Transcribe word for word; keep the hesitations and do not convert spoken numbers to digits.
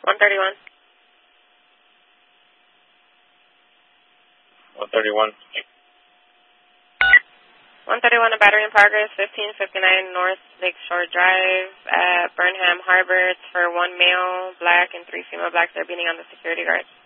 one thirty-one. one thirty-one. one thirty-one, a battery in progress, fifteen fifty-nine North Lakeshore Drive at Burnham Harbor. It's for one male black and three female blacks. They're beating on the security guard.